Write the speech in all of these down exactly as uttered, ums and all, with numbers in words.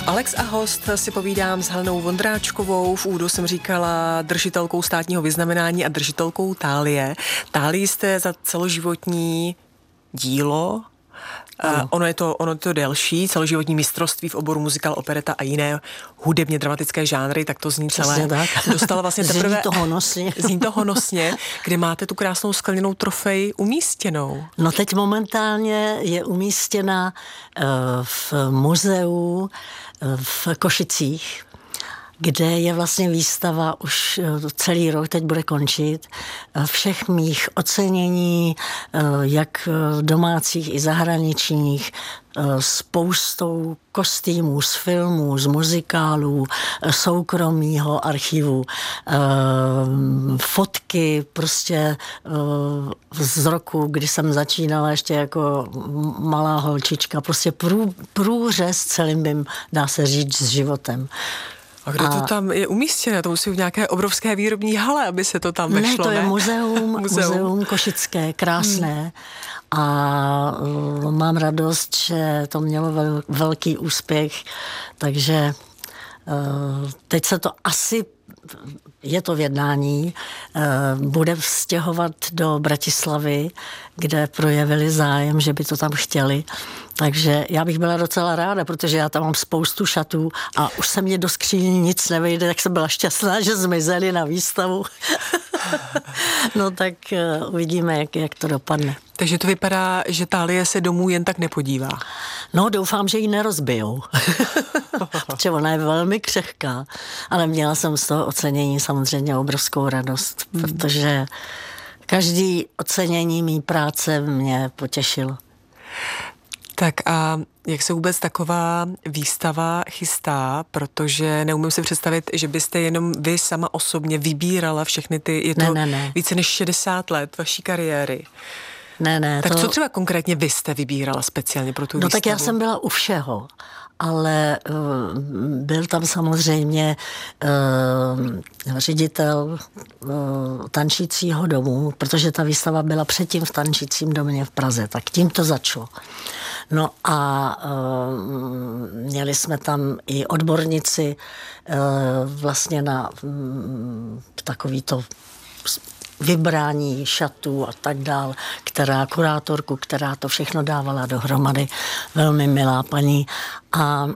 Alex a host si povídám s Helenou Vondráčkovou. V úvodu jsem říkala držitelkou státního vyznamenání a držitelkou Thálie. Tálii jste za celoživotní dílo. Uh, ono je to, ono je to delší, celoživotní mistrovství v oboru muzikál, opereta a jiné hudebně dramatické žánry, tak to zní celé. Tak. Dostala vlastně teprve... Zní to honosně. Zní to honosně, kde máte tu krásnou skleněnou trofej umístěnou. No teď momentálně je umístěna uh, v muzeu uh, v Košicích, kde je vlastně výstava už celý rok, teď bude končit, všech mých ocenění, jak domácích i zahraničních, spoustou kostýmů z filmů, z muzikálů, soukromého archivu, fotky prostě z roku, kdy jsem začínala ještě jako malá holčička, prostě prů, průřez celým mým, dá se říct, s životem. A kde a to tam je umístěné? To musí v nějaké obrovské výrobní hale, aby se to tam vešlo, ne? to je ne? muzeum, muzeum. muzeum košické, krásné. Hmm. A uh, mám radost, že to mělo vel, velký úspěch, takže uh, teď se to asi, je to v jednání, uh, bude vztěhovat do Bratislavy, kde projevili zájem, že by to tam chtěli. Takže já bych byla docela ráda, protože já tam mám spoustu šatů a už se mě do skříní nic nevejde, tak jsem byla šťastná, že zmizeli na výstavu. No tak uh, uvidíme, jak, jak to dopadne. Takže to vypadá, že Thálie se domů jen tak nepodívá. No, doufám, že ji nerozbijou. Protože ona je velmi křehká, ale měla jsem z toho ocenění samozřejmě obrovskou radost, hmm. protože každý ocenění mý práce mě potěšilo. Tak a jak se vůbec taková výstava chystá, protože neumím si představit, že byste jenom vy sama osobně vybírala všechny ty, je to ne, ne, ne. více než šedesát let vaší kariéry. Ne, ne. Tak to... co třeba konkrétně vy jste vybírala speciálně pro tu no, výstavu? Tak já jsem byla u všeho, ale uh, byl tam samozřejmě uh, ředitel uh, tančícího domu, protože ta výstava byla předtím v tančícím domě v Praze, tak tím to začalo. No a uh, měli jsme tam i odbornici uh, vlastně na um, takovýto vybrání šatů a tak dál, která kurátorku, která to všechno dávala dohromady, velmi milá paní. A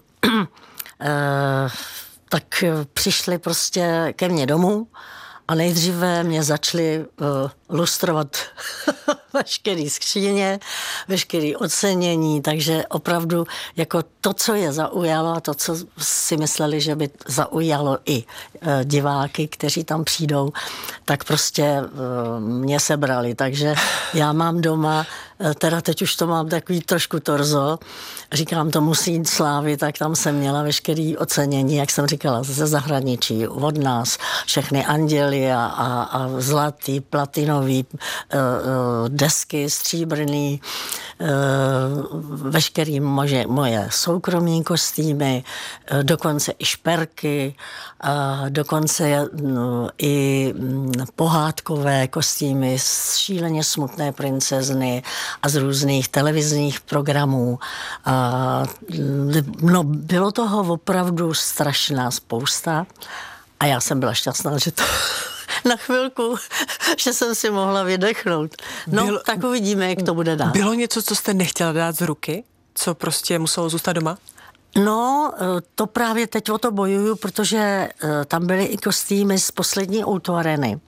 e, tak přišli prostě ke mně domů a nejdříve mě začali uh, lustrovat veškerý skříně, veškerý ocenění, takže opravdu jako to, co je zaujalo a to, co si mysleli, že by zaujalo i uh, diváky, kteří tam přijdou, tak prostě uh, mě sebrali. Takže já mám doma, uh, teda teď už to mám takový trošku torzo, říkám, to musí jít slávy, tak tam jsem měla veškerý ocenění, jak jsem říkala, ze zahraničí, od nás, všechny anděly a, a, a zlatý, platinový, uh, uh, desky, stříbrný, uh, veškerý moje, moje soukromí kostýmy, uh, dokonce i šperky, uh, dokonce uh, i um, pohádkové kostýmy z Šíleně smutné princezny a z různých televizních programů. Uh, no, bylo toho opravdu strašná spousta a já jsem byla šťastná, že to na chvilku, že jsem si mohla vydechnout. No, bylo, tak uvidíme, jak to bude dál. Bylo něco, co jste nechtěla dát z ruky? Co prostě muselo zůstat doma? No, to právě teď o to bojuju, protože tam byly i kostýmy z poslední Outo Areny.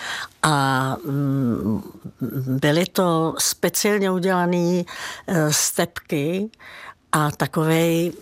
A byly to speciálně udělané stepky a takovej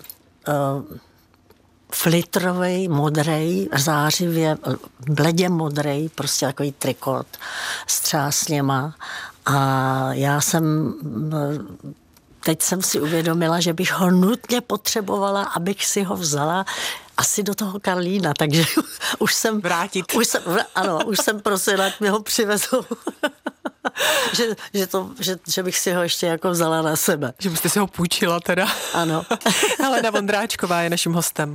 flitrovej, modrej, zářivě, bledě modrej, prostě takový trikot s třásněma. A já jsem, teď jsem si uvědomila, že bych ho nutně potřebovala, abych si ho vzala asi do toho Karlína, takže už jsem... Vrátit. Už jsem, ano, už jsem prosila, jak mi ho přivezou. že, že, to, že, že bych si ho ještě jako vzala na sebe. Že byste si ho půjčila teda. Ano. Helena Vondráčková je naším hostem.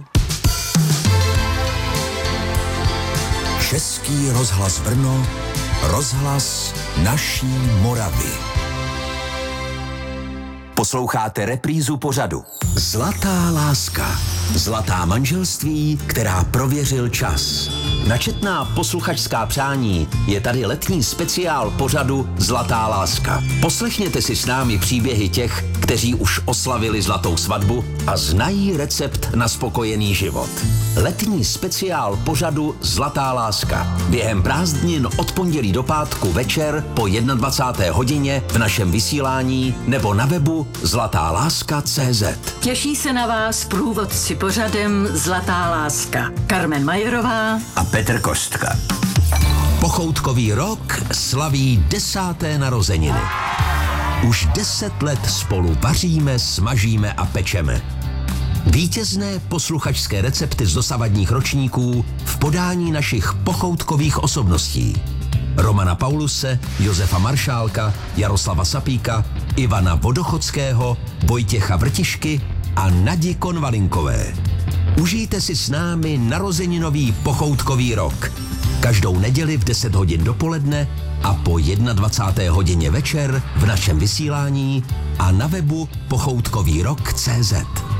Český rozhlas Brno, rozhlas naší Moravy. Posloucháte reprízu pořadu Zlatá láska. Zlatá manželství, která prověřil čas. Na četná posluchačská přání je tady letní speciál pořadu Zlatá láska. Poslechněte si s námi příběhy těch, kteří už oslavili zlatou svatbu a znají recept na spokojený život. Letní speciál pořadu Zlatá láska. Během prázdnin od pondělí do pátku večer po dvacáté jedné hodině v našem vysílání nebo na webu zlatá láska tečka cé zet. Těší se na vás průvodci pořadem Zlatá láska. Karmen Majerová A Petr Kostka. Pochoutkový rok slaví desáté narozeniny. Už deset let spolu vaříme, smažíme a pečeme. Vítězné posluchačské recepty z dosavadních ročníků v podání našich pochoutkových osobností. Romana Pauluse, Josefa Maršálka, Jaroslava Sapíka, Ivana Vodochodského, Vojtěcha Vrtišky a Nadi Konvalinkové. Užijte si s námi narozeninový pochoutkový rok. Každou neděli v deset hodin dopoledne a po dvacáté jedné hodině večer v našem vysílání a na webu pochoutkový rok tečka cé zet.